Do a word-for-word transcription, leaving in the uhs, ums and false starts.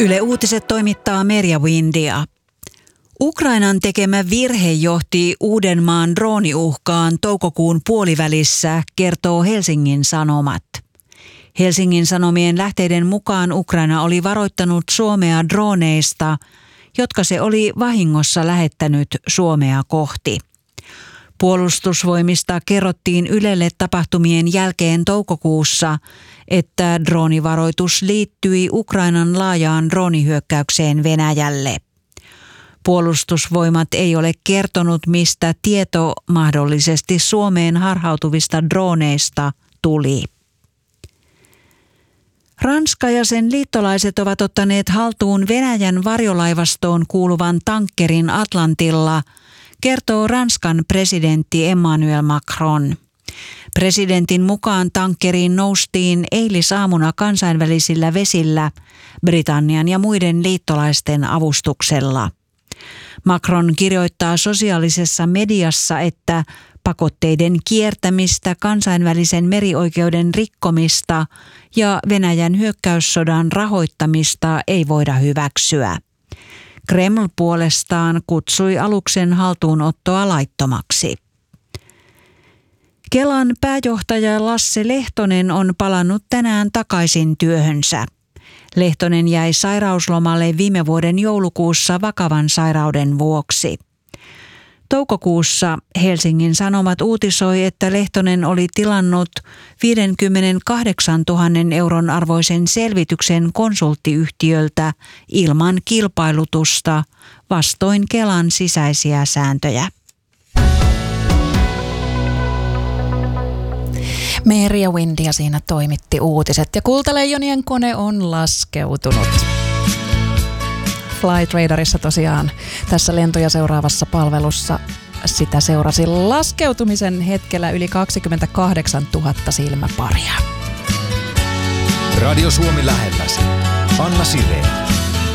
Yle Uutiset toimittaa Merja Windia. Ukrainan tekemä virhe johti Uudenmaan drooniuhkaan toukokuun puolivälissä, kertoo Helsingin Sanomat. Helsingin Sanomien lähteiden mukaan Ukraina oli varoittanut Suomea drooneista, jotka se oli vahingossa lähettänyt Suomea kohti. Puolustusvoimista kerrottiin Ylelle tapahtumien jälkeen toukokuussa, että droonivaroitus liittyi Ukrainan laajaan droonihyökkäykseen Venäjälle. Puolustusvoimat ei ole kertonut, mistä tieto mahdollisesti Suomeen harhautuvista drooneista tuli. Ranska ja sen liittolaiset ovat ottaneet haltuun Venäjän varjolaivastoon kuuluvan tankkerin Atlantilla, kertoo Ranskan presidentti Emmanuel Macron. Presidentin mukaan tankkeriin noustiin eilisaamuna kansainvälisillä vesillä Britannian ja muiden liittolaisten avustuksella. Macron kirjoittaa sosiaalisessa mediassa, että pakotteiden kiertämistä, kansainvälisen merioikeuden rikkomista ja Venäjän hyökkäyssodan rahoittamista ei voida hyväksyä. Kreml puolestaan kutsui aluksen haltuunottoa laittomaksi. Kelan pääjohtaja Lasse Lehtonen on palannut tänään takaisin työhönsä. Lehtonen jäi sairauslomalle viime vuoden joulukuussa vakavan sairauden vuoksi. Toukokuussa Helsingin Sanomat uutisoi, että Lehtonen oli tilannut viisikymmentäkahdeksantuhatta euron arvoisen selvityksen konsulttiyhtiöltä ilman kilpailutusta vastoin Kelan sisäisiä sääntöjä. Merja Windia siinä toimitti uutiset ja kultaleijonien kone on laskeutunut. Flight Radarissa tosiaan tässä lentoja seuraavassa palvelussa sitä seurasi laskeutumisen hetkellä yli kaksikymmentäkahdeksantuhatta silmäparia. Radio Suomi lähelläsi. Anna Sireen.